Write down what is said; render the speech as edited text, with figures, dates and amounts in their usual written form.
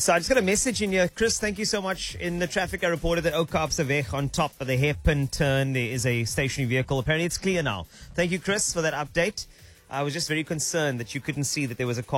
So I just got a message in here. Chris, thank you so much. In the traffic, I reported that Okapseweg on top of the hairpin turn, there is a stationary vehicle. Apparently, it's clear now. Thank you, Chris, for that update. I was just very concerned that you couldn't see that there was a car